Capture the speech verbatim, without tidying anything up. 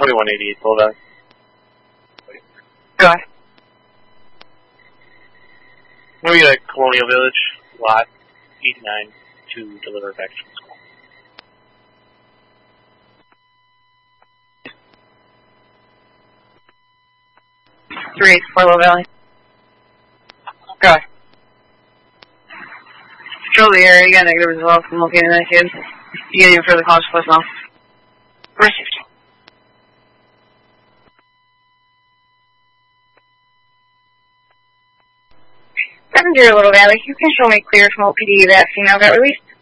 twenty-one eighty-eight, Full Valley. Go ahead. Maybe like Colonial Village, lot eighty-nine, to deliver back to school. Three, Portland Valley. Go ahead. Control the area, you got negative results from locating that kid. You get even further college plus now. Received. seven zero Little Valley, you can show me clear from O P D that female got released.